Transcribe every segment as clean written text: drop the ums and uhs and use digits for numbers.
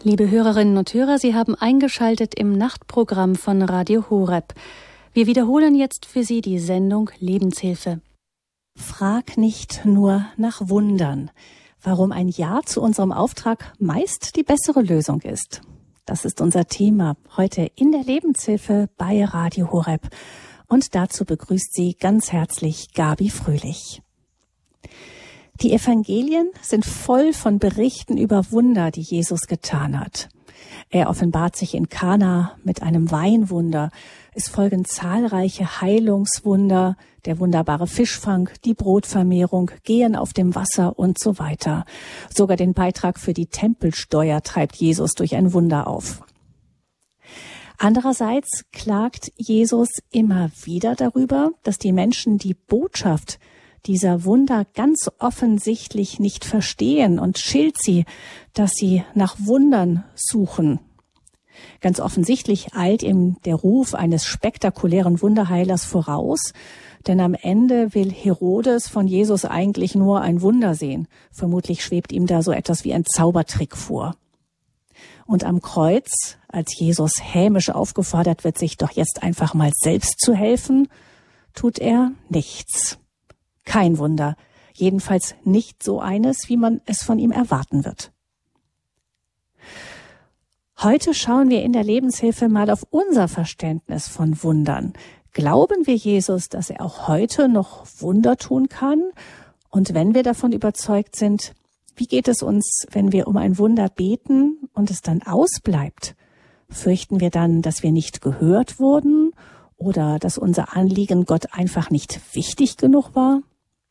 Liebe Hörerinnen und Hörer, Sie haben eingeschaltet im Nachtprogramm von Radio Horeb. Wir wiederholen jetzt für Sie die Sendung Lebenshilfe. Frag nicht nur nach Wundern, warum ein Ja zu unserem Auftrag meist die bessere Lösung ist. Das ist unser Thema heute in der Lebenshilfe bei Radio Horeb. Und dazu begrüßt Sie ganz herzlich Gabi Fröhlich. Die Evangelien sind voll von Berichten über Wunder, die Jesus getan hat. Er offenbart sich in Kana mit einem Weinwunder. Es folgen zahlreiche Heilungswunder, der wunderbare Fischfang, die Brotvermehrung, Gehen auf dem Wasser und so weiter. Sogar den Beitrag für die Tempelsteuer treibt Jesus durch ein Wunder auf. Andererseits klagt Jesus immer wieder darüber, dass die Menschen die Botschaft dieser Wunder ganz offensichtlich nicht verstehen und schilt sie, dass sie nach Wundern suchen. Ganz offensichtlich eilt ihm der Ruf eines spektakulären Wunderheilers voraus, denn am Ende will Herodes von Jesus eigentlich nur ein Wunder sehen. Vermutlich schwebt ihm da so etwas wie ein Zaubertrick vor. Und am Kreuz, als Jesus hämisch aufgefordert wird, sich doch jetzt einfach mal selbst zu helfen, tut er nichts. Kein Wunder, jedenfalls nicht so eines, wie man es von ihm erwarten wird. Heute schauen wir in der Lebenshilfe mal auf unser Verständnis von Wundern. Glauben wir Jesus, dass er auch heute noch Wunder tun kann? Und wenn wir davon überzeugt sind, wie geht es uns, wenn wir um ein Wunder beten und es dann ausbleibt? Fürchten wir dann, dass wir nicht gehört wurden oder dass unser Anliegen Gott einfach nicht wichtig genug war?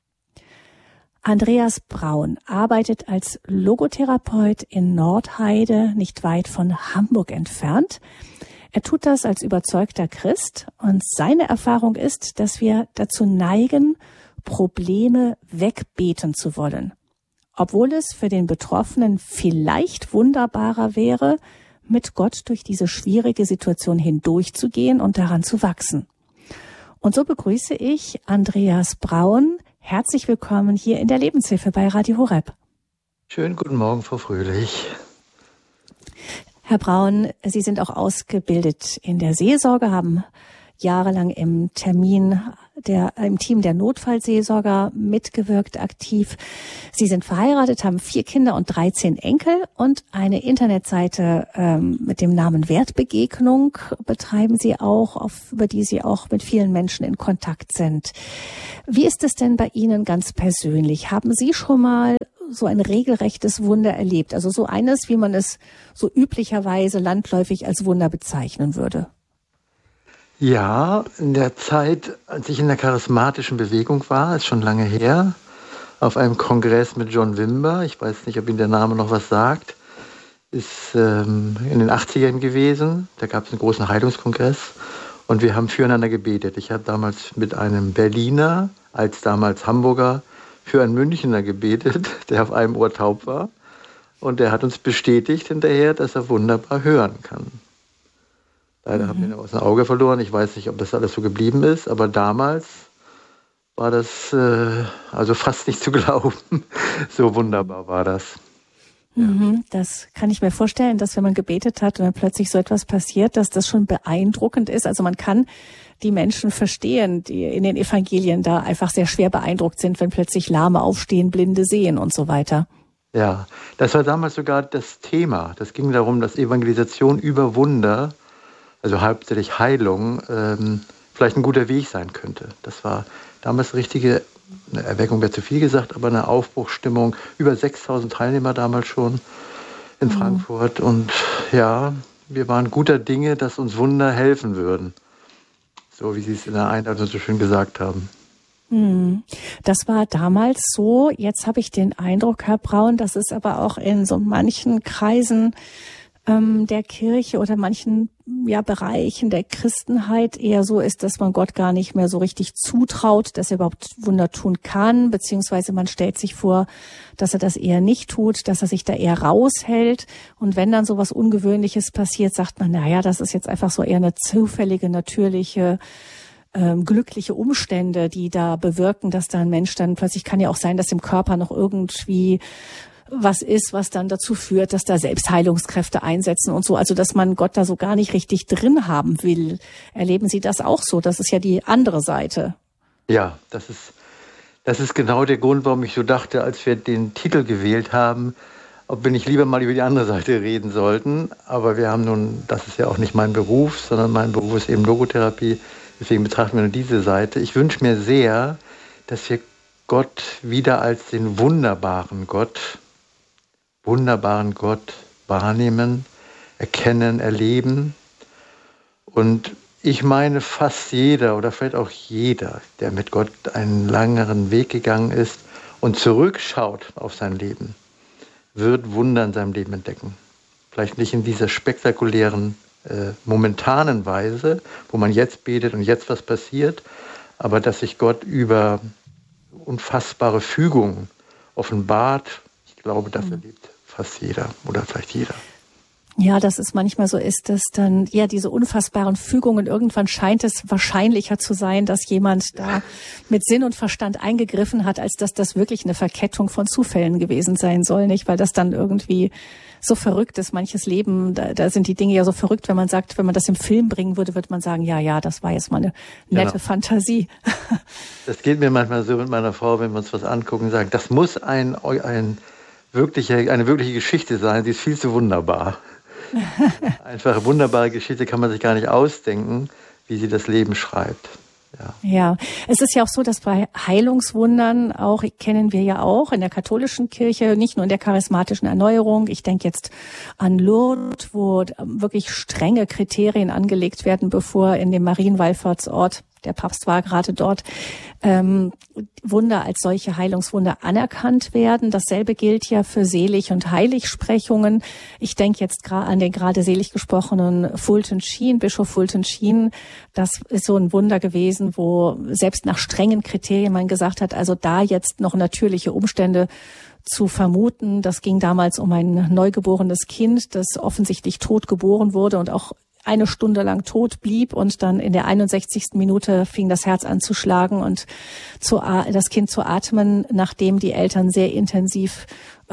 Andreas Braun arbeitet als Logotherapeut in Nordheide, nicht weit von Hamburg entfernt. Er tut das als überzeugter Christ und seine Erfahrung ist, dass wir dazu neigen, Probleme wegbeten zu wollen, obwohl es für den Betroffenen vielleicht wunderbarer wäre, mit Gott durch diese schwierige Situation hindurchzugehen und daran zu wachsen. Und so begrüße ich Andreas Braun. Herzlich willkommen hier in der Lebenshilfe bei Radio Horeb. Schönen guten Morgen, Frau Fröhlich. Herr Braun, Sie sind auch ausgebildet in der Seelsorge, haben jahrelang im Team der Notfallseelsorger mitgewirkt, aktiv. Sie sind verheiratet, haben 4 Kinder und 13 Enkel und eine Internetseite mit dem Namen Wertbegegnung betreiben Sie auch, über die Sie auch mit vielen Menschen in Kontakt sind. Wie ist es denn bei Ihnen ganz persönlich? Haben Sie schon mal so ein regelrechtes Wunder erlebt? Also so eines, wie man es so üblicherweise landläufig als Wunder bezeichnen würde? Ja, in der Zeit, als ich in der charismatischen Bewegung war, ist schon lange her, auf einem Kongress mit John Wimber, ich weiß nicht, ob Ihnen der Name noch was sagt, ist in den 80ern gewesen, da gab es einen großen Heilungskongress und wir haben füreinander gebetet. Ich habe damals mit einem Berliner, als damals Hamburger, für einen Münchner gebetet, der auf einem Ohr taub war und der hat uns bestätigt hinterher, dass er wunderbar hören kann. Leider haben wir ihn aus dem Auge verloren. Ich weiß nicht, ob das alles so geblieben ist, aber damals war das also fast nicht zu glauben. So wunderbar war das. Ja. Das kann ich mir vorstellen, dass wenn man gebetet hat und dann plötzlich so etwas passiert, dass das schon beeindruckend ist. Also man kann die Menschen verstehen, die in den Evangelien da einfach sehr schwer beeindruckt sind, wenn plötzlich Lahme aufstehen, Blinde sehen und so weiter. Ja, das war damals sogar das Thema. Das ging darum, dass Evangelisation über Wunder, also hauptsächlich Heilung, vielleicht ein guter Weg sein könnte. Das war damals eine Erweckung wäre zu viel gesagt, aber eine Aufbruchsstimmung. Über 6.000 Teilnehmer damals schon in Frankfurt. Und ja, wir waren guter Dinge, dass uns Wunder helfen würden. So wie Sie es in der Einleitung so schön gesagt haben. Das war damals so. Jetzt habe ich den Eindruck, Herr Braun, dass es aber auch in so manchen Kreisen der Kirche oder manchen Bereichen der Christenheit eher so ist, dass man Gott gar nicht mehr so richtig zutraut, dass er überhaupt Wunder tun kann, beziehungsweise man stellt sich vor, dass er das eher nicht tut, dass er sich da eher raushält. Und wenn dann so was Ungewöhnliches passiert, sagt man, naja, das ist jetzt einfach so eher eine zufällige, natürliche, glückliche Umstände, die da bewirken, dass da ein Mensch dann plötzlich, kann ja auch sein, dass im Körper noch irgendwie was ist, was dann dazu führt, dass da selbst Heilungskräfte einsetzen und so. Also, dass man Gott da so gar nicht richtig drin haben will. Erleben Sie das auch so? Das ist ja die andere Seite. Ja, das ist genau der Grund, warum ich so dachte, als wir den Titel gewählt haben, ob wir nicht lieber mal über die andere Seite reden sollten. Aber wir haben nun, das ist ja auch nicht mein Beruf, sondern mein Beruf ist eben Logotherapie. Deswegen betrachten wir nur diese Seite. Ich wünsche mir sehr, dass wir Gott wieder als den wunderbaren Gott wahrnehmen, erkennen, erleben. Und ich meine, fast jeder oder vielleicht auch jeder, der mit Gott einen langeren Weg gegangen ist und zurückschaut auf sein Leben, wird Wunder in seinem Leben entdecken. Vielleicht nicht in dieser spektakulären, momentanen Weise, wo man jetzt betet und jetzt was passiert, aber dass sich Gott über unfassbare Fügungen offenbart. Ich glaube, das erlebt fast jeder oder vielleicht jeder. Ja, dass es manchmal so ist, dass dann ja diese unfassbaren Fügungen, irgendwann scheint es wahrscheinlicher zu sein, dass jemand da mit Sinn und Verstand eingegriffen hat, als dass das wirklich eine Verkettung von Zufällen gewesen sein soll, nicht? Weil das dann irgendwie so verrückt ist, manches Leben, da sind die Dinge ja so verrückt, wenn man sagt, wenn man das im Film bringen würde, würde man sagen, ja, das war jetzt mal eine nette Fantasie. Das geht mir manchmal so mit meiner Frau, wenn wir uns was angucken und sagen, das muss eine wirkliche Geschichte sein, die ist viel zu wunderbar. Einfach wunderbare Geschichte kann man sich gar nicht ausdenken, wie sie das Leben schreibt. Ja, es ist ja auch so, dass bei Heilungswundern auch, kennen wir ja auch in der katholischen Kirche, nicht nur in der charismatischen Erneuerung. Ich denke jetzt an Lourdes, wo wirklich strenge Kriterien angelegt werden, bevor in dem Marienwallfahrtsort, der Papst war gerade dort, Wunder als solche Heilungswunder anerkannt werden. Dasselbe gilt ja für Selig- und Heiligsprechungen. Ich denke jetzt an den gerade selig gesprochenen Fulton Sheen, Bischof Fulton Sheen. Das ist so ein Wunder gewesen, wo selbst nach strengen Kriterien man gesagt hat, also da jetzt noch natürliche Umstände zu vermuten. Das ging damals um ein neugeborenes Kind, das offensichtlich tot geboren wurde und auch eine Stunde lang tot blieb und dann in der 61. Minute fing das Herz an zu schlagen und das Kind zu atmen, nachdem die Eltern sehr intensiv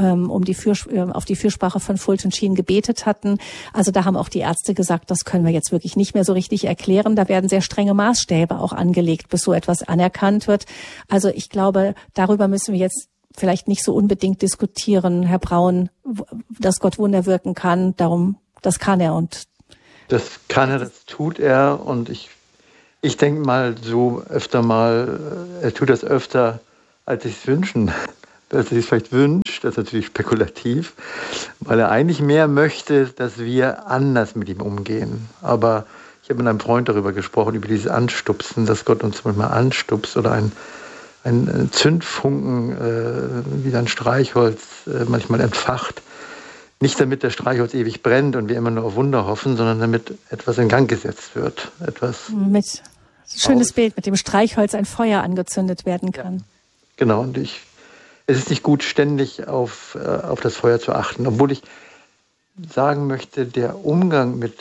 auf die Fürsprache von Fulton Sheen gebetet hatten. Also da haben auch die Ärzte gesagt, das können wir jetzt wirklich nicht mehr so richtig erklären. Da werden sehr strenge Maßstäbe auch angelegt, bis so etwas anerkannt wird. Also ich glaube, darüber müssen wir jetzt vielleicht nicht so unbedingt diskutieren, Herr Braun, dass Gott Wunder wirken kann. Darum, das kann er und das kann er, das tut er und ich denke mal so öfter mal, er tut das öfter, als ich es wünschen, als ich es vielleicht wünscht, das ist natürlich spekulativ, weil er eigentlich mehr möchte, dass wir anders mit ihm umgehen. Aber ich habe mit einem Freund darüber gesprochen, über dieses Anstupsen, dass Gott uns manchmal anstupst oder ein Zündfunken, wie ein Streichholz manchmal entfacht. Nicht damit der Streichholz ewig brennt und wir immer nur auf Wunder hoffen, sondern damit etwas in Gang gesetzt wird. Schönes Bild, mit dem Streichholz ein Feuer angezündet werden kann. Ja, genau, und es ist nicht gut, ständig auf das Feuer zu achten. Obwohl ich sagen möchte, der Umgang mit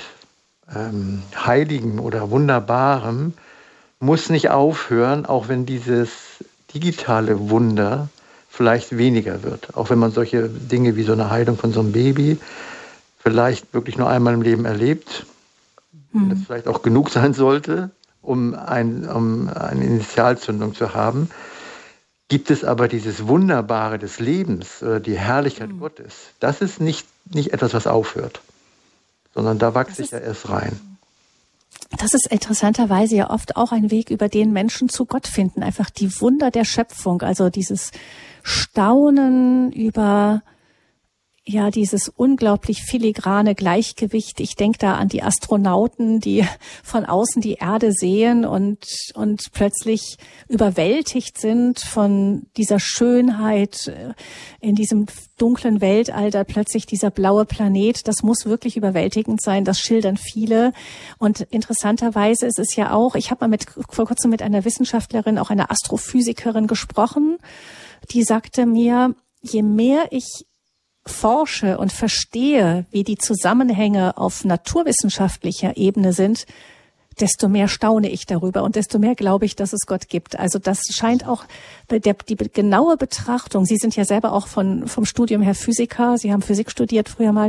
Heiligem oder Wunderbarem muss nicht aufhören, auch wenn dieses digitale Wunder vielleicht weniger wird. Auch wenn man solche Dinge wie so eine Heilung von so einem Baby vielleicht wirklich nur einmal im Leben erlebt, das vielleicht auch genug sein sollte, um eine Initialzündung zu haben, gibt es aber dieses Wunderbare des Lebens, die Herrlichkeit Gottes. Das ist nicht etwas, was aufhört, sondern da wachse ich ja erst rein. Das ist interessanterweise ja oft auch ein Weg, über den Menschen zu Gott finden. Einfach die Wunder der Schöpfung, also dieses Staunen über dieses unglaublich filigrane Gleichgewicht. Ich denke da an die Astronauten, die von außen die Erde sehen und plötzlich überwältigt sind von dieser Schönheit in diesem dunklen Weltall, da plötzlich dieser blaue Planet. Das muss wirklich überwältigend sein. Das schildern viele. Und interessanterweise ist es ja auch, ich habe mal vor kurzem mit einer Wissenschaftlerin, auch einer Astrophysikerin gesprochen, die sagte mir, je mehr ich forsche und verstehe, wie die Zusammenhänge auf naturwissenschaftlicher Ebene sind, desto mehr staune ich darüber und desto mehr glaube ich, dass es Gott gibt. Also das scheint auch die genaue Betrachtung. Sie sind ja selber auch vom Studium her Physiker. Sie haben Physik studiert früher mal.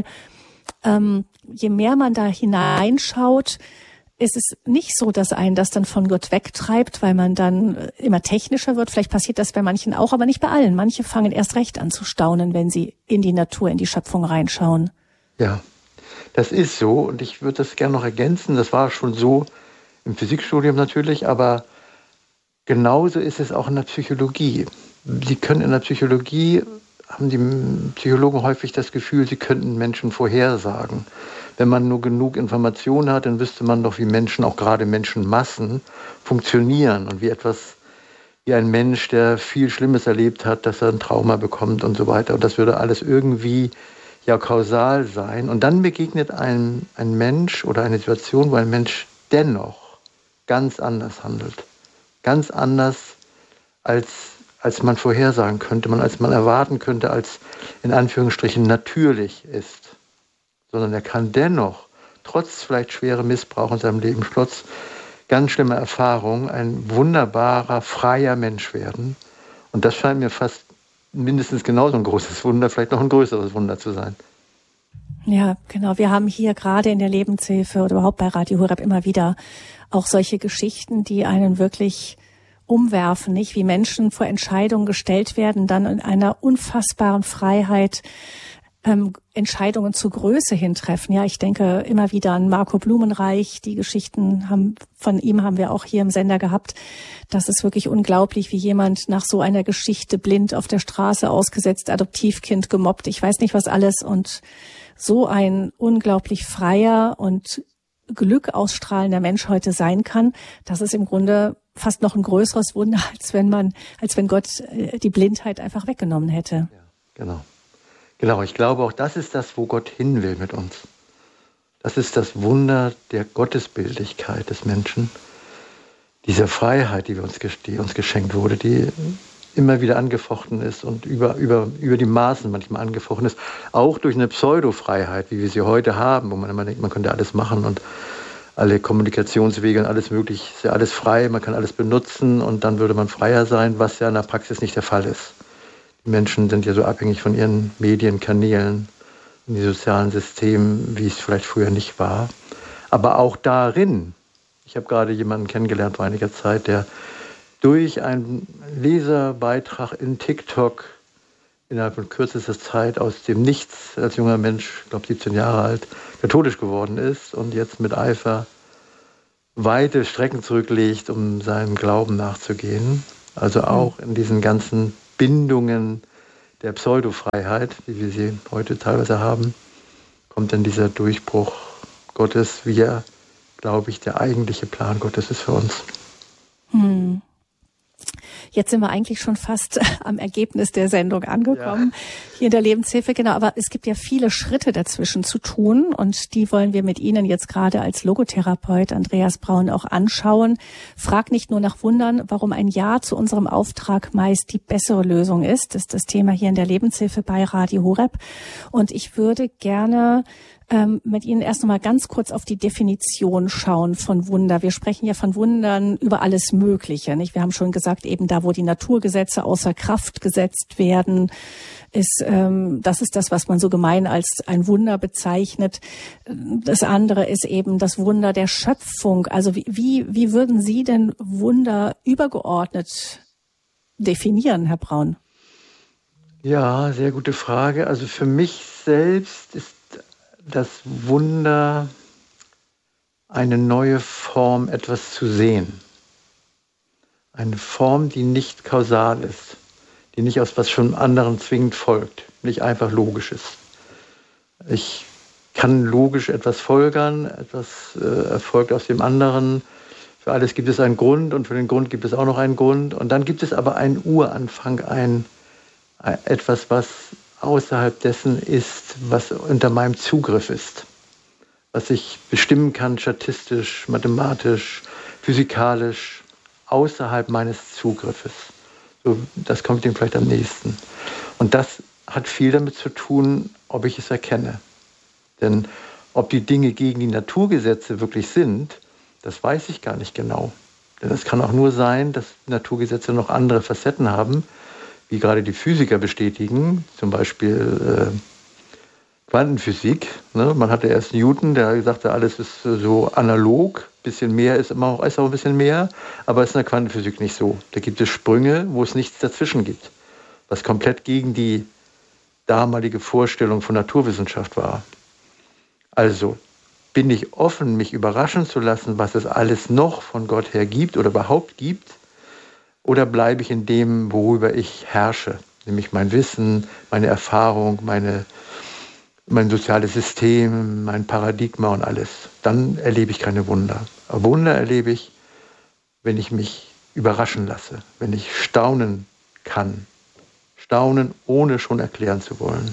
Je mehr man da hineinschaut, ist es nicht so, dass einen das dann von Gott wegtreibt, weil man dann immer technischer wird. Vielleicht passiert das bei manchen auch, aber nicht bei allen. Manche fangen erst recht an zu staunen, wenn sie in die Natur, in die Schöpfung reinschauen. Ja, das ist so und ich würde das gerne noch ergänzen. Das war schon so im Physikstudium natürlich, aber genauso ist es auch in der Psychologie. Sie können in der Psychologie, haben die Psychologen häufig das Gefühl, sie könnten Menschen vorhersagen. Wenn man nur genug Informationen hat, dann wüsste man doch, wie Menschen, auch gerade Menschenmassen, funktionieren und wie ein Mensch, der viel Schlimmes erlebt hat, dass er ein Trauma bekommt und so weiter. Und das würde alles irgendwie ja kausal sein. Und dann begegnet ein Mensch oder eine Situation, wo ein Mensch dennoch ganz anders handelt. Ganz anders, als man vorhersagen könnte, als man erwarten könnte, als in Anführungsstrichen natürlich ist. Sondern er kann dennoch, trotz vielleicht schwerem Missbrauch in seinem Leben, trotz ganz schlimmer Erfahrungen, ein wunderbarer, freier Mensch werden. Und das scheint mir fast mindestens genauso ein großes Wunder, vielleicht noch ein größeres Wunder zu sein. Ja, genau. Wir haben hier gerade in der Lebenshilfe oder überhaupt bei Radio Horeb immer wieder auch solche Geschichten, die einen wirklich umwerfen, nicht? Wie Menschen vor Entscheidungen gestellt werden, dann in einer unfassbaren Freiheit Entscheidungen zur Größe hintreffen. Ja, ich denke immer wieder an Marco Blumenreich. Die Geschichten von ihm haben wir auch hier im Sender gehabt. Das ist wirklich unglaublich, wie jemand nach so einer Geschichte blind auf der Straße ausgesetzt, Adoptivkind gemobbt, ich weiß nicht was alles, und so ein unglaublich freier und Glück ausstrahlender Mensch heute sein kann. Das ist im Grunde fast noch ein größeres Wunder, als wenn Gott die Blindheit einfach weggenommen hätte. Ja, genau. Genau, ich glaube auch, das ist das, wo Gott hin will mit uns. Das ist das Wunder der Gottesbildlichkeit des Menschen. Diese Freiheit, die uns geschenkt wurde, die immer wieder angefochten ist und über die Maßen manchmal angefochten ist. Auch durch eine Pseudo-Freiheit, wie wir sie heute haben, wo man immer denkt, man könnte alles machen und alle Kommunikationswege und alles möglich, ist ja alles frei, man kann alles benutzen und dann würde man freier sein, was ja in der Praxis nicht der Fall ist. Die Menschen sind ja so abhängig von ihren Medienkanälen und die sozialen Systemen, wie es vielleicht früher nicht war. Aber auch darin, ich habe gerade jemanden kennengelernt vor einiger Zeit, der durch einen Leserbeitrag in TikTok innerhalb von kürzester Zeit aus dem Nichts als junger Mensch, ich glaube 17 Jahre alt, katholisch geworden ist und jetzt mit Eifer weite Strecken zurücklegt, um seinem Glauben nachzugehen. Also auch in diesen ganzen Bindungen der Pseudofreiheit, wie wir sie heute teilweise haben, kommt dann dieser Durchbruch Gottes, wie er, glaube ich, der eigentliche Plan Gottes ist für uns. Jetzt sind wir eigentlich schon fast am Ergebnis der Sendung angekommen, hier in der Lebenshilfe. Genau, aber es gibt ja viele Schritte dazwischen zu tun und die wollen wir mit Ihnen jetzt gerade als Logotherapeut Andreas Braun auch anschauen. Frag nicht nur nach Wundern, warum ein Ja zu unserem Auftrag meist die bessere Lösung ist. Das ist das Thema hier in der Lebenshilfe bei Radio Horeb. Und ich würde gerne mit Ihnen erst noch mal ganz kurz auf die Definition schauen von Wunder. Wir sprechen ja von Wundern über alles Mögliche, nicht? Wir haben schon gesagt, eben da, wo die Naturgesetze außer Kraft gesetzt werden, das ist das, was man so gemein als ein Wunder bezeichnet. Das andere ist eben das Wunder der Schöpfung. Also wie würden Sie denn Wunder übergeordnet definieren, Herr Braun? Ja, sehr gute Frage. Also für mich selbst ist das Wunder eine neue Form, etwas zu sehen. Eine Form, die nicht kausal ist, die nicht aus was schon anderen zwingend folgt, nicht einfach logisch ist. Ich kann logisch etwas folgern, etwas erfolgt aus dem anderen. Für alles gibt es einen Grund und für den Grund gibt es auch noch einen Grund. Und dann gibt es aber einen Uranfang, etwas, was außerhalb dessen ist, was unter meinem Zugriff ist, was ich bestimmen kann, statistisch, mathematisch, physikalisch, außerhalb meines Zugriffes. So, das kommt dem vielleicht am nächsten. Und das hat viel damit zu tun, ob ich es erkenne. Denn ob die Dinge gegen die Naturgesetze wirklich sind, Das weiß ich gar nicht genau. Denn es kann auch nur sein, dass Naturgesetze noch andere Facetten haben, wie gerade die Physiker bestätigen, zum Beispiel Quantenphysik. Ne? Man hatte erst Newton, der sagte, alles ist so analog, ein bisschen mehr ist auch ein bisschen mehr, aber es ist in der Quantenphysik nicht so. Da gibt es Sprünge, wo es nichts dazwischen gibt, was komplett gegen die damalige Vorstellung von Naturwissenschaft war. Also bin ich offen, mich überraschen zu lassen, was es alles noch von Gott her gibt oder überhaupt gibt, oder bleibe ich in dem, worüber ich herrsche, nämlich mein Wissen, meine Erfahrung, mein soziales System, mein Paradigma und alles. Dann erlebe ich keine Wunder. Aber Wunder erlebe ich, wenn ich mich überraschen lasse, wenn ich staunen kann. Staunen, ohne schon erklären zu wollen.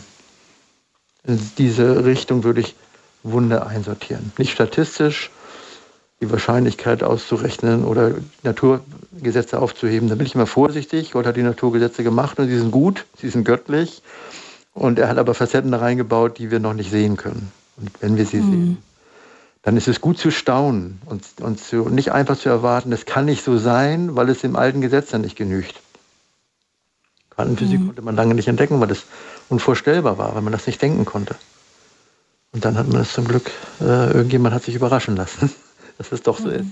In diese Richtung würde ich Wunder einsortieren. Nicht statistisch die Wahrscheinlichkeit auszurechnen oder Naturgesetze aufzuheben. Da bin ich immer vorsichtig. Gott hat die Naturgesetze gemacht und sie sind gut, sie sind göttlich. Und er hat aber Facetten da reingebaut, die wir noch nicht sehen können. Und wenn wir sie sehen, dann ist es gut zu staunen und nicht einfach zu erwarten, es kann nicht so sein, weil es dem alten Gesetz dann nicht genügt. Quantenphysik konnte man lange nicht entdecken, weil es unvorstellbar war, weil man das nicht denken konnte. Und dann hat man es zum Glück, irgendjemand hat sich überraschen lassen, dass es doch so ist.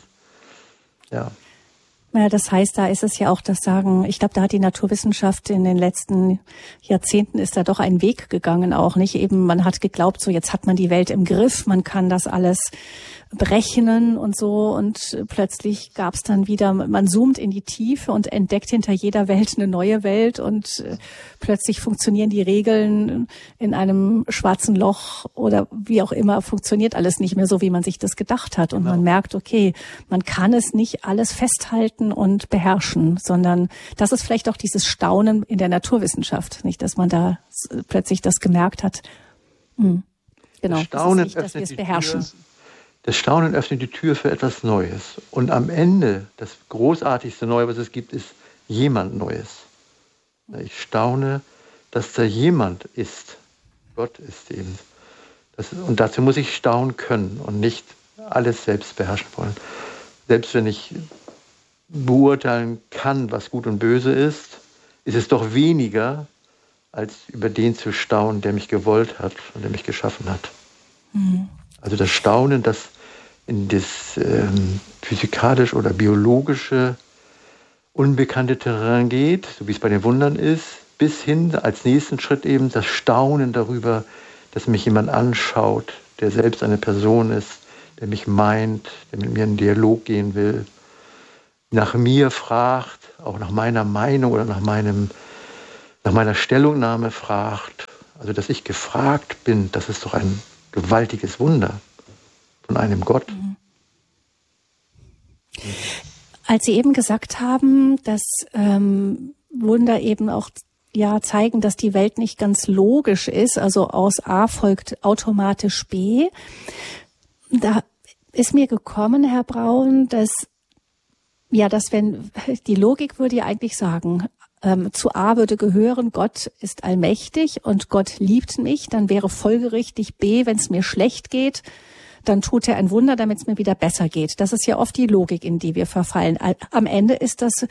Ja. Ja, das heißt, da ist es ja auch das Sagen, ich glaube, da hat die Naturwissenschaft in den letzten Jahrzehnten ist da doch ein Weg gegangen auch, nicht? Eben, man hat geglaubt, so jetzt hat man die Welt im Griff, man kann das alles berechnen und so, und plötzlich gab es dann wieder, man zoomt in die Tiefe und entdeckt hinter jeder Welt eine neue Welt, und plötzlich funktionieren die Regeln in einem schwarzen Loch oder wie auch immer, funktioniert alles nicht mehr so, wie man sich das gedacht hat, und man merkt, okay, man kann es nicht alles festhalten und beherrschen, sondern das ist vielleicht auch dieses Staunen in der Naturwissenschaft, nicht, dass man da plötzlich das gemerkt hat. Genau, das Staunen das ist nicht, dass wir es beherrschen. Das Staunen öffnet die Tür für etwas Neues. Und am Ende, das großartigste Neue, was es gibt, ist jemand Neues. Ich staune, dass da jemand ist. Gott ist eben. Und dazu muss ich staunen können und nicht alles selbst beherrschen wollen. Selbst wenn ich beurteilen kann, was gut und böse ist es doch weniger, als über den zu staunen, der mich gewollt hat und der mich geschaffen hat. Also das Staunen, das in das physikalisch oder biologische unbekannte Terrain geht, so wie es bei den Wundern ist, bis hin als nächsten Schritt eben das Staunen darüber, dass mich jemand anschaut, der selbst eine Person ist, der mich meint, der mit mir in einen Dialog gehen will, nach mir fragt, auch nach meiner Meinung oder nach meiner Stellungnahme fragt. Also dass ich gefragt bin, das ist doch ein gewaltiges Wunder von einem Gott. Als Sie eben gesagt haben, dass Wunder eben auch zeigen, dass die Welt nicht ganz logisch ist, also aus A folgt automatisch B, da ist mir gekommen, Herr Braun, dass wenn die Logik würde ja eigentlich sagen, zu A würde gehören, Gott ist allmächtig und Gott liebt mich, dann wäre folgerichtig B, wenn es mir schlecht geht, dann tut er ein Wunder, damit es mir wieder besser geht. Das ist ja oft die Logik, in die wir verfallen. Am Ende ist das,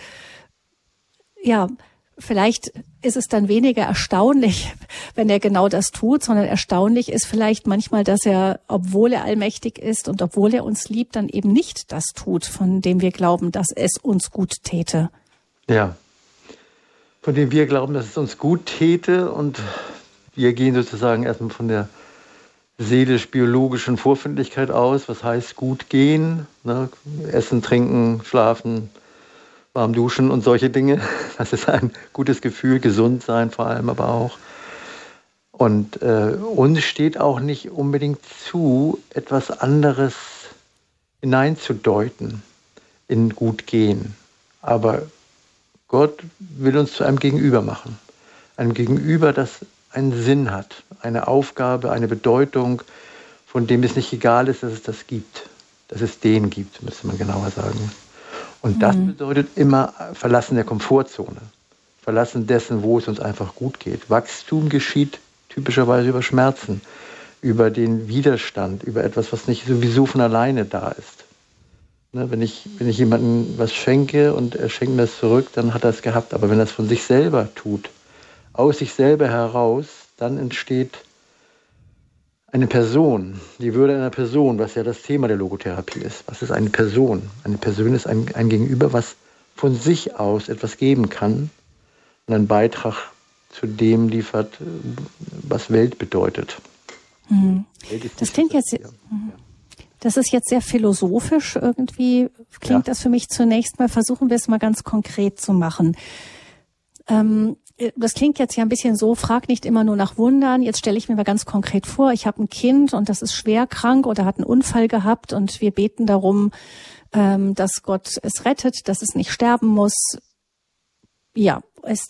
vielleicht ist es dann weniger erstaunlich, wenn er genau das tut, sondern erstaunlich ist vielleicht manchmal, dass er, obwohl er allmächtig ist und obwohl er uns liebt, dann eben nicht das tut, von dem wir glauben, dass es uns gut täte. Ja, von dem wir glauben, dass es uns gut täte, und wir gehen sozusagen erstmal von der seelisch-biologischen Vorfindlichkeit aus. Was heißt gut gehen? Ne? Essen, trinken, schlafen, warm duschen und solche Dinge. Das ist ein gutes Gefühl, gesund sein vor allem aber auch. Und uns steht auch nicht unbedingt zu, etwas anderes hineinzudeuten in gut gehen. Aber Gott will uns zu einem Gegenüber machen. Einem Gegenüber, das einen Sinn hat, eine Aufgabe, eine Bedeutung, von dem es nicht egal ist, dass es das gibt. Dass es den gibt, müsste man genauer sagen. Und das bedeutet immer Verlassen der Komfortzone. Verlassen dessen, wo es uns einfach gut geht. Wachstum geschieht typischerweise über Schmerzen, über den Widerstand, über etwas, was nicht sowieso von alleine da ist. Ne, wenn ich jemandem was schenke und er schenkt mir das zurück, dann hat er es gehabt. Aber wenn er es von sich selber tut, aus sich selber heraus, dann entsteht eine Person, die Würde einer Person, was ja das Thema der Logotherapie ist. Was ist eine Person? Eine Person ist ein Gegenüber, was von sich aus etwas geben kann und einen Beitrag zu dem liefert, was Welt bedeutet. Mhm. Welt ist das klingt jetzt... Das ist jetzt sehr philosophisch irgendwie, klingt das für mich zunächst mal. Versuchen wir es mal ganz konkret zu machen. Das klingt jetzt ja ein bisschen so, frag nicht immer nur nach Wundern. Jetzt stelle ich mir mal ganz konkret vor, ich habe ein Kind und das ist schwer krank oder hat einen Unfall gehabt und wir beten darum, dass Gott es rettet, dass es nicht sterben muss. Ja,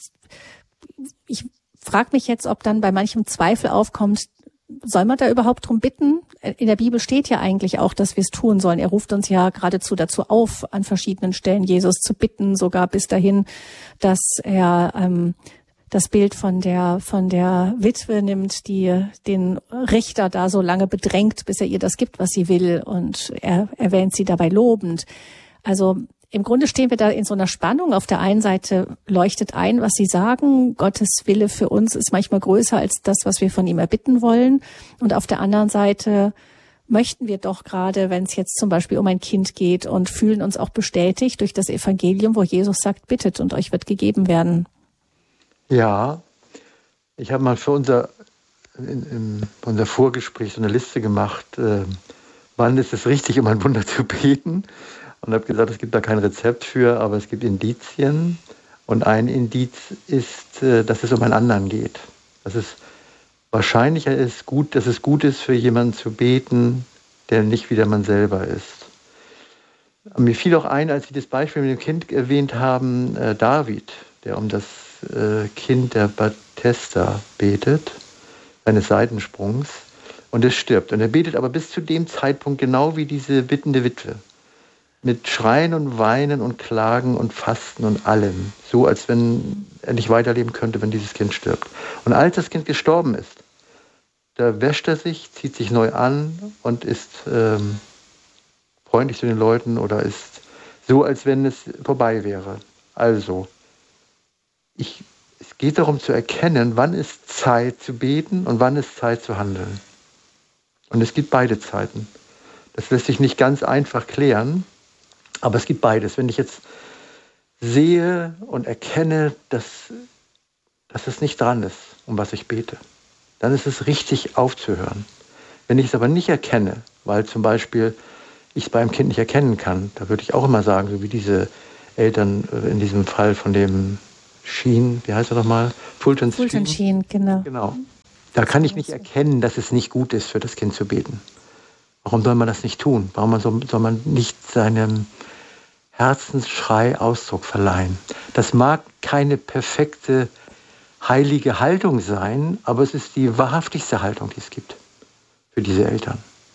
ich frage mich jetzt, ob dann bei manchem Zweifel aufkommt, soll man da überhaupt drum bitten? In der Bibel steht ja eigentlich auch, dass wir es tun sollen. Er ruft uns ja geradezu dazu auf, an verschiedenen Stellen Jesus zu bitten, sogar bis dahin, dass er das Bild von der Witwe nimmt, die den Richter da so lange bedrängt, bis er ihr das gibt, was sie will, und er erwähnt sie dabei lobend. Also im Grunde stehen wir da in so einer Spannung. Auf der einen Seite leuchtet ein, was Sie sagen. Gottes Wille für uns ist manchmal größer als das, was wir von ihm erbitten wollen. Und auf der anderen Seite möchten wir doch gerade, wenn es jetzt zum Beispiel um ein Kind geht, und fühlen uns auch bestätigt durch das Evangelium, wo Jesus sagt, bittet und euch wird gegeben werden. Ja, ich habe mal für unser Vorgespräch so eine Liste gemacht, wann ist es richtig, um ein Wunder zu beten. Und habe gesagt, es gibt da kein Rezept für, aber es gibt Indizien. Und ein Indiz ist, dass es um einen anderen geht. Dass es wahrscheinlicher ist, dass es gut ist, für jemanden zu beten, der nicht wieder man selber ist. Mir fiel auch ein, als Sie das Beispiel mit dem Kind erwähnt haben, David, der um das Kind der Bethesda betet, seines Seitensprungs, und es stirbt. Und er betet aber bis zu dem Zeitpunkt genau wie diese bittende Witwe. Mit Schreien und Weinen und Klagen und Fasten und allem. So, als wenn er nicht weiterleben könnte, wenn dieses Kind stirbt. Und als das Kind gestorben ist, da wäscht er sich, zieht sich neu an und ist freundlich zu den Leuten oder ist so, als wenn es vorbei wäre. Also, es geht darum zu erkennen, wann ist Zeit zu beten und wann ist Zeit zu handeln. Und es gibt beide Zeiten. Das lässt sich nicht ganz einfach klären. Aber es gibt beides. Wenn ich jetzt sehe und erkenne, dass es nicht dran ist, um was ich bete, dann ist es richtig aufzuhören. Wenn ich es aber nicht erkenne, weil zum Beispiel ich es beim Kind nicht erkennen kann, da würde ich auch immer sagen, so wie diese Eltern in diesem Fall von dem Sheen, wie heißt er nochmal? Fulton Sheen, genau. Genau. Da kann ich nicht erkennen, dass es nicht gut ist, für das Kind zu beten. Warum soll man das nicht tun? Warum soll man nicht seinem Herzensschrei Ausdruck verleihen? Das mag keine perfekte, heilige Haltung sein, aber es ist die wahrhaftigste Haltung, die es gibt für diese Eltern.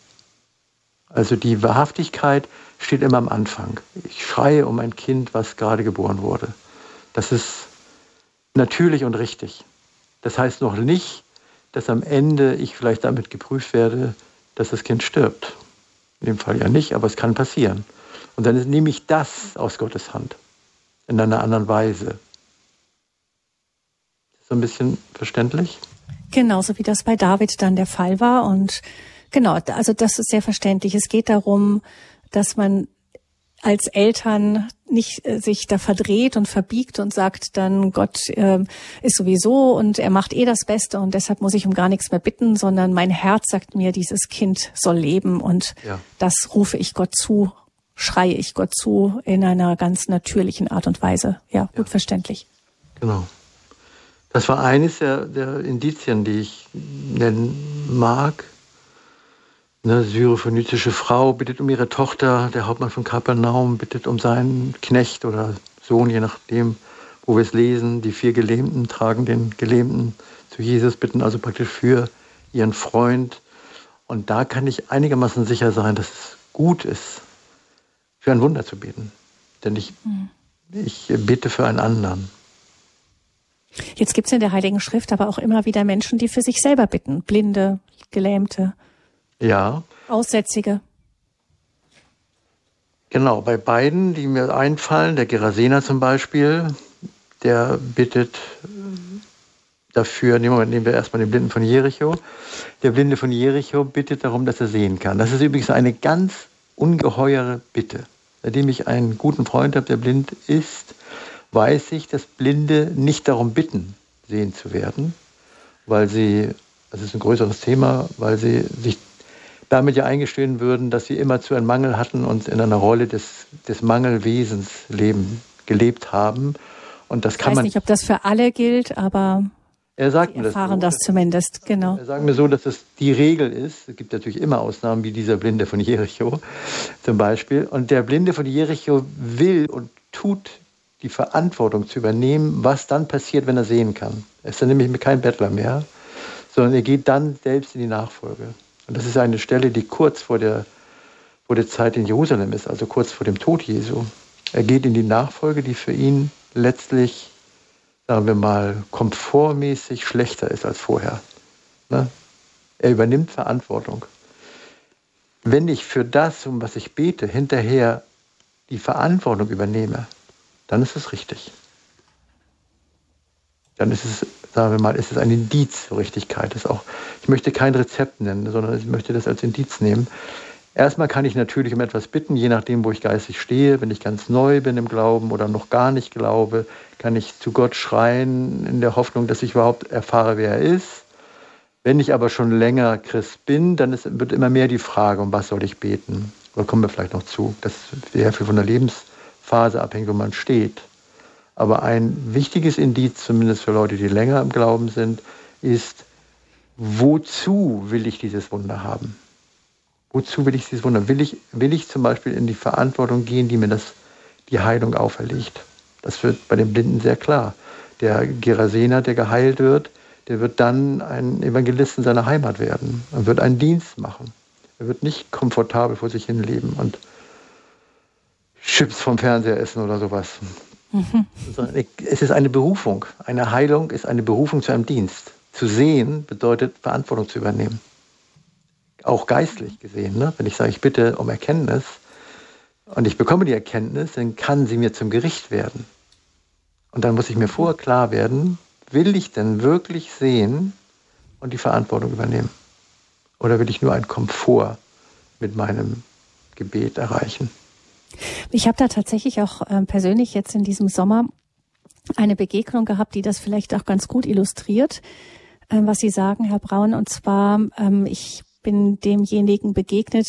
Also die Wahrhaftigkeit steht immer am Anfang. Ich schreie um ein Kind, was gerade geboren wurde. Das ist natürlich und richtig. Das heißt noch nicht, dass am Ende ich vielleicht damit geprüft werde, dass das Kind stirbt. In dem Fall ja nicht, aber es kann passieren. Und dann nehme ich das aus Gottes Hand. In einer anderen Weise. Ist so ein bisschen verständlich? Genauso wie das bei David dann der Fall war. Und genau, also das ist sehr verständlich. Es geht darum, dass man als Eltern nicht sich da verdreht und verbiegt und sagt dann, Gott ist sowieso und er macht das Beste und deshalb muss ich um gar nichts mehr bitten, sondern mein Herz sagt mir, dieses Kind soll leben und das rufe ich Gott zu, schreie ich Gott zu in einer ganz natürlichen Art und Weise. Ja, gut verständlich. Genau. Das war eines der Indizien, die ich nennen mag. Eine syrophönizische Frau bittet um ihre Tochter, der Hauptmann von Kapernaum bittet um seinen Knecht oder Sohn, je nachdem, wo wir es lesen. Die 4 Gelähmten tragen den Gelähmten zu Jesus, bitten also praktisch für ihren Freund. Und da kann ich einigermaßen sicher sein, dass es gut ist, für ein Wunder zu beten. Denn ich bete für einen anderen. Jetzt gibt es in der Heiligen Schrift aber auch immer wieder Menschen, die für sich selber bitten. Blinde, Gelähmte. Ja. Aussätzige. Genau, bei beiden, die mir einfallen, der Gerasena zum Beispiel, der bittet dafür, nehmen wir erstmal den Blinden von Jericho. Der Blinde von Jericho bittet darum, dass er sehen kann. Das ist übrigens eine ganz ungeheure Bitte. Seitdem ich einen guten Freund habe, der blind ist, weiß ich, dass Blinde nicht darum bitten, sehen zu werden, weil sie, das ist ein größeres Thema, weil sie sich damit ja eingestehen würden, dass sie immerzu einen Mangel hatten und in einer Rolle des Mangelwesens gelebt haben. Und das kann man. Ich weiß nicht, ob das für alle gilt, aber er sagt Sie erfahren das zumindest, genau. Er sagt mir so, dass das die Regel ist. Es gibt natürlich immer Ausnahmen, wie dieser Blinde von Jericho zum Beispiel. Und der Blinde von Jericho will und tut die Verantwortung zu übernehmen, was dann passiert, wenn er sehen kann. Er ist dann nämlich kein Bettler mehr, sondern er geht dann selbst in die Nachfolge. Und das ist eine Stelle, die kurz vor der Zeit in Jerusalem ist, also kurz vor dem Tod Jesu. Er geht in die Nachfolge, die für ihn letztlich, sagen wir mal, komfortmäßig schlechter ist als vorher. Ne? Er übernimmt Verantwortung. Wenn ich für das, um was ich bete, hinterher die Verantwortung übernehme, dann ist es richtig. Dann ist es, sagen wir mal, ist es ein Indiz für Richtigkeit. Das ist auch, ich möchte kein Rezept nennen, sondern ich möchte das als Indiz nehmen. Erstmal kann ich natürlich um etwas bitten, je nachdem, wo ich geistig stehe. Wenn ich ganz neu bin im Glauben oder noch gar nicht glaube, kann ich zu Gott schreien in der Hoffnung, dass ich überhaupt erfahre, wer er ist. Wenn ich aber schon länger Christ bin, dann wird immer mehr die Frage, um was soll ich beten? Da kommen wir vielleicht noch zu. Das ist sehr viel von der Lebensphase abhängig, wo man steht. Aber ein wichtiges Indiz, zumindest für Leute, die länger im Glauben sind, ist, wozu will ich dieses Wunder haben? Wozu will ich dieses Wunder? Will ich zum Beispiel in die Verantwortung gehen, die mir die Heilung auferlegt? Das wird bei den Blinden sehr klar. Der Gerasena, der geheilt wird, der wird dann ein Evangelist in seiner Heimat werden und wird einen Dienst machen. Er wird nicht komfortabel vor sich hin leben und Chips vom Fernseher essen oder sowas. Mhm. Es ist eine Berufung. Eine Heilung ist eine Berufung zu einem Dienst. Zu sehen bedeutet, Verantwortung zu übernehmen. Auch geistlich gesehen. Ne? Wenn ich sage, ich bitte um Erkenntnis und ich bekomme die Erkenntnis, dann kann sie mir zum Gericht werden. Und dann muss ich mir vorher klar werden, will ich denn wirklich sehen und die Verantwortung übernehmen? Oder will ich nur einen Komfort mit meinem Gebet erreichen? Ich habe da tatsächlich auch persönlich jetzt in diesem Sommer eine Begegnung gehabt, die das vielleicht auch ganz gut illustriert, was Sie sagen, Herr Braun. Und zwar, ich bin demjenigen begegnet,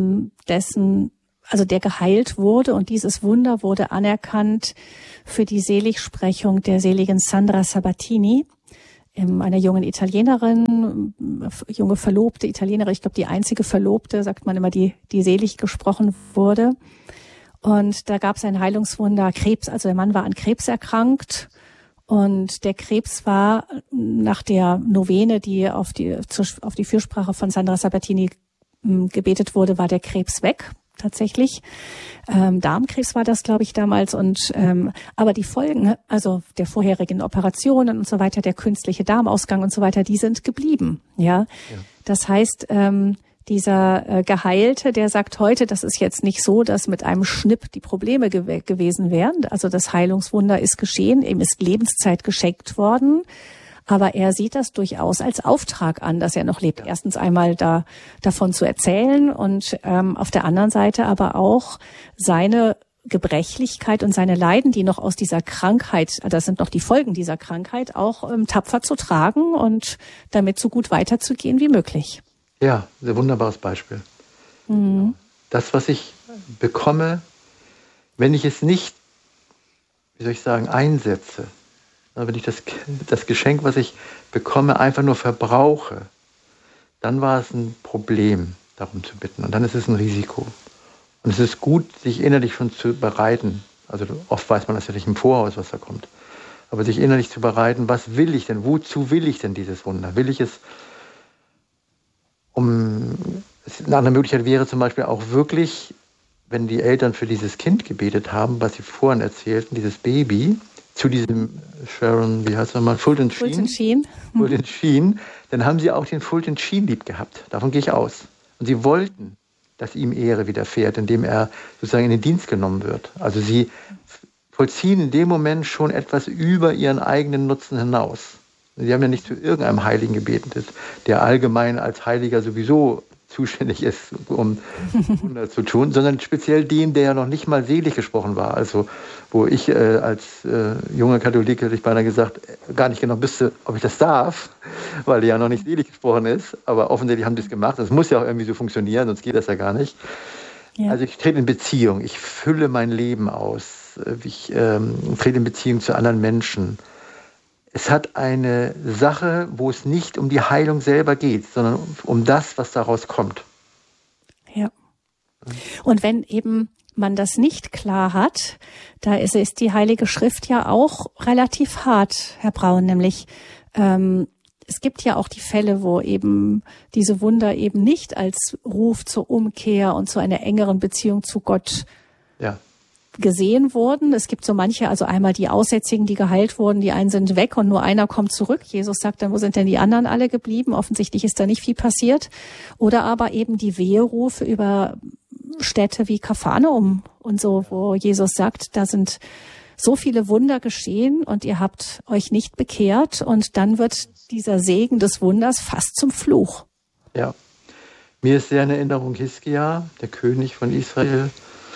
der geheilt wurde, und dieses Wunder wurde anerkannt für die Seligsprechung der seligen Sandra Sabatini, einer jungen Italienerin, junge verlobte Italienerin, ich glaube die einzige Verlobte, sagt man immer, die selig gesprochen wurde. Und da gab es ein Heilungswunder, Krebs, also der Mann war an Krebs erkrankt. Und der Krebs war nach der Novene, die auf die Fürsprache von Sandra Sabatini gebetet wurde, war der Krebs weg, tatsächlich. Darmkrebs war das, glaube ich, damals. Und aber die Folgen, also der vorherigen Operationen und so weiter, der künstliche Darmausgang und so weiter, die sind geblieben. Ja. Das heißt, dieser Geheilte, der sagt heute, das ist jetzt nicht so, dass mit einem Schnipp die Probleme gewesen wären. Also das Heilungswunder ist geschehen, ihm ist Lebenszeit geschenkt worden. Aber er sieht das durchaus als Auftrag an, dass er noch lebt. Erstens einmal davon zu erzählen und auf der anderen Seite aber auch seine Gebrechlichkeit und seine Leiden, die noch aus dieser Krankheit, das sind noch die Folgen dieser Krankheit, auch tapfer zu tragen und damit so gut weiterzugehen wie möglich. Ja, ein wunderbares Beispiel. Mhm. Das, was ich bekomme, wenn ich es nicht, einsetze, wenn ich das Geschenk, was ich bekomme, einfach nur verbrauche, dann war es ein Problem, darum zu bitten. Und dann ist es ein Risiko. Und es ist gut, sich innerlich schon zu bereiten. Also oft weiß man das ja nicht im Voraus, was da kommt. Aber sich innerlich zu bereiten, was will ich denn? Wozu will ich denn dieses Wunder? Will ich es eine andere Möglichkeit wäre zum Beispiel auch wirklich, wenn die Eltern für dieses Kind gebetet haben, was sie vorhin erzählten, dieses Baby, zu diesem Sharon, wie heißt es nochmal, Fulton Sheen, dann haben sie auch den Fulton Sheen lieb gehabt. Davon gehe ich aus. Und sie wollten dass ihm Ehre widerfährt, indem er sozusagen in den Dienst genommen wird. Also sie vollziehen in dem Moment schon etwas über ihren eigenen Nutzen hinaus. Sie haben ja nicht zu irgendeinem Heiligen gebetet, der allgemein als Heiliger sowieso zuständig ist, um Wunder zu tun, sondern speziell den, der ja noch nicht mal selig gesprochen war. Also wo ich als junger Katholik, hätte ich beinahe gesagt, gar nicht genau wüsste, ob ich das darf, weil der ja noch nicht selig gesprochen ist. Aber offensichtlich haben die es gemacht. Das muss ja auch irgendwie so funktionieren, sonst geht das ja gar nicht. Ja. Also ich trete in Beziehung, ich fülle mein Leben aus, ich trete in Beziehung zu anderen Menschen. Es hat eine Sache, wo es nicht um die Heilung selber geht, sondern um das, was daraus kommt. Ja. Und wenn eben man das nicht klar hat, da ist die Heilige Schrift ja auch relativ hart, Herr Braun, nämlich es gibt ja auch die Fälle, wo eben diese Wunder eben nicht als Ruf zur Umkehr und zu einer engeren Beziehung zu Gott gesehen wurden. Es gibt so manche, also einmal die Aussätzigen, die geheilt wurden, die einen sind weg und nur einer kommt zurück. Jesus sagt dann, wo sind denn die anderen alle geblieben? Offensichtlich ist da nicht viel passiert. Oder aber eben die Weherufe über Städte wie Kapharnaum und so, wo Jesus sagt, da sind so viele Wunder geschehen und ihr habt euch nicht bekehrt, und dann wird dieser Segen des Wunders fast zum Fluch. Ja, mir ist sehr in Erinnerung Hiskia, der König von Israel,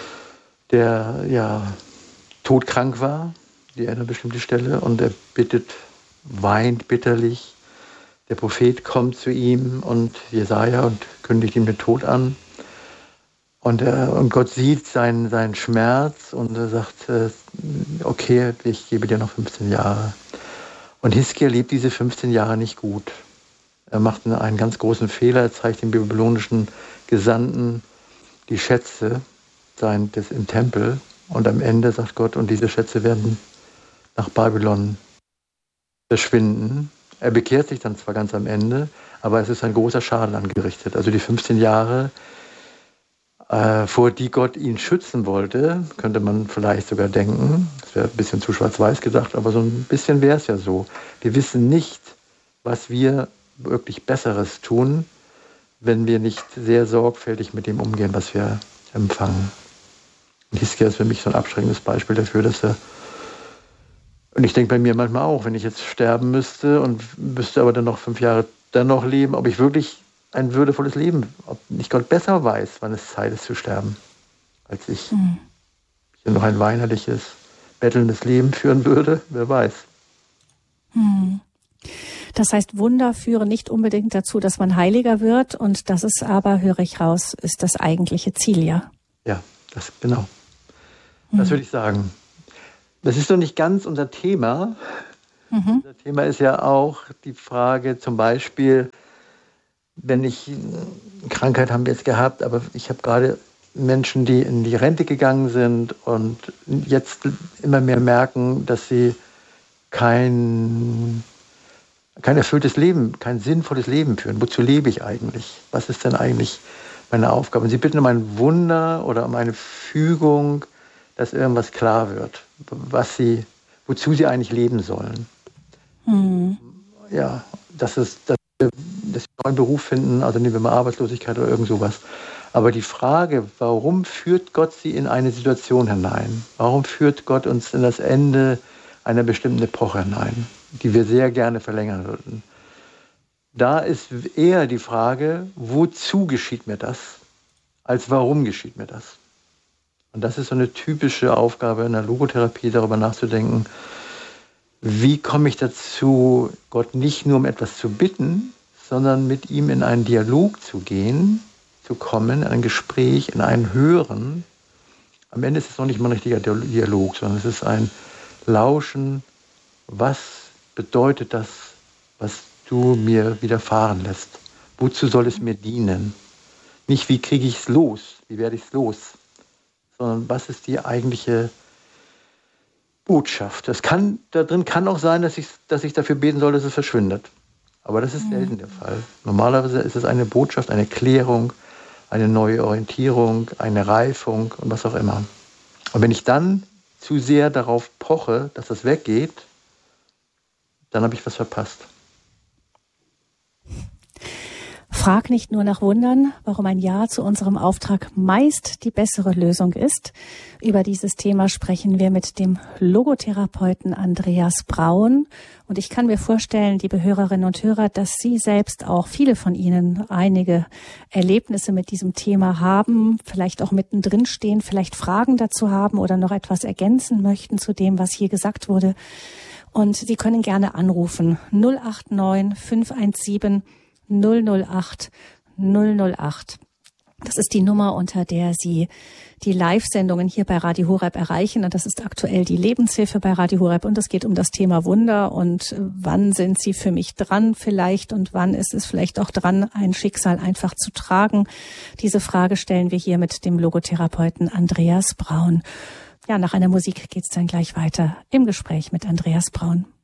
der ja todkrank war, die an einer bestimmten Stelle, und er weint bitterlich. Der Prophet kommt zu ihm und Jesaja und kündigt ihm den Tod an. Und Gott sieht seinen Schmerz und er sagt, okay, ich gebe dir noch 15 Jahre. Und Hiskia lebt diese 15 Jahre nicht gut. Er macht einen ganz großen Fehler, er zeigt den babylonischen Gesandten die Schätze im Tempel, und am Ende sagt Gott, und diese Schätze werden nach Babylon verschwinden. Er bekehrt sich dann zwar ganz am Ende, aber es ist ein großer Schaden angerichtet. Also die 15 Jahre, vor die Gott ihn schützen wollte, könnte man vielleicht sogar denken, das wäre ein bisschen zu schwarz-weiß gedacht, aber so ein bisschen wäre es ja so. Wir wissen nicht, was wir wirklich Besseres tun, wenn wir nicht sehr sorgfältig mit dem umgehen, was wir empfangen. Und Hiskia ist für mich so ein abschreckendes Beispiel dafür, dass und ich denke bei mir manchmal auch, wenn ich jetzt sterben müsste und müsste aber dann noch 5 Jahre dennoch leben, ob ich wirklich ein würdevolles Leben, ob nicht Gott besser weiß, wann es Zeit ist zu sterben, als ich hier noch ein weinerliches, bettelndes Leben führen würde, wer weiß. Das heißt, Wunder führen nicht unbedingt dazu, dass man heiliger wird, und das ist aber, höre ich raus, ist das eigentliche Ziel, ja? Ja, genau. Das würde ich sagen. Das ist noch nicht ganz unser Thema. Unser Thema ist ja auch die Frage, zum Beispiel, wenn Krankheit haben wir jetzt gehabt, aber ich habe gerade Menschen, die in die Rente gegangen sind und jetzt immer mehr merken, dass sie kein erfülltes Leben, kein sinnvolles Leben führen. Wozu lebe ich eigentlich? Was ist denn eigentlich meine Aufgabe? Und sie bitten um ein Wunder oder um eine Fügung, dass irgendwas klar wird, wozu sie eigentlich leben sollen. Ja, dass sie einen neuen Beruf finden, also nehmen wir mal Arbeitslosigkeit oder irgend sowas. Aber die Frage, warum führt Gott sie in eine Situation hinein? Warum führt Gott uns in das Ende einer bestimmten Epoche hinein, die wir sehr gerne verlängern würden? Da ist eher die Frage, wozu geschieht mir das, als warum geschieht mir das? Und das ist so eine typische Aufgabe in der Logotherapie, darüber nachzudenken, wie komme ich dazu, Gott nicht nur um etwas zu bitten, sondern mit ihm in einen Dialog zu kommen, in ein Gespräch, in ein Hören. Am Ende ist es noch nicht mal ein richtiger Dialog, sondern es ist ein Lauschen. Was bedeutet das, was du mir widerfahren lässt? Wozu soll es mir dienen? Nicht, wie kriege ich es los? Wie werde ich es los? Sondern was ist die eigentliche Botschaft? Da drin kann auch sein, dass ich dafür beten soll, dass es verschwindet. Aber das ist selten der Fall. Normalerweise ist es eine Botschaft, eine Klärung, eine neue Orientierung, eine Reifung und was auch immer. Und wenn ich dann zu sehr darauf poche, dass das weggeht, dann habe ich was verpasst. Frag nicht nur nach Wundern, warum ein Ja zu unserem Auftrag meist die bessere Lösung ist. Über dieses Thema sprechen wir mit dem Logotherapeuten Andreas Braun. Und ich kann mir vorstellen, liebe Hörerinnen und Hörer, dass Sie selbst auch, viele von Ihnen, einige Erlebnisse mit diesem Thema haben, vielleicht auch mittendrin stehen, vielleicht Fragen dazu haben oder noch etwas ergänzen möchten zu dem, was hier gesagt wurde. Und Sie können gerne anrufen 089 517 008 008. Das ist die Nummer, unter der Sie die Live-Sendungen hier bei Radio Horeb erreichen. Und das ist aktuell die Lebenshilfe bei Radio Horeb. Und es geht um das Thema Wunder. Und wann sind Sie für mich dran vielleicht? Und wann ist es vielleicht auch dran, ein Schicksal einfach zu tragen? Diese Frage stellen wir hier mit dem Logotherapeuten Andreas Braun. Ja, nach einer Musik geht's dann gleich weiter im Gespräch mit Andreas Braun.